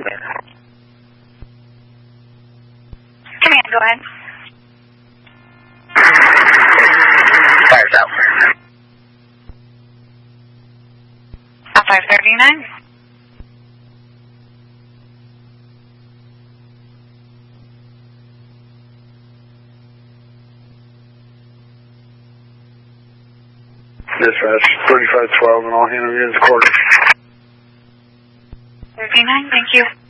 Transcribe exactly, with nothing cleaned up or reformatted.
Command, go ahead. Fire's out. five thirty-nine. Dispatch, thirty-five twelve and all handle units quarter. thirty-nine, thank you.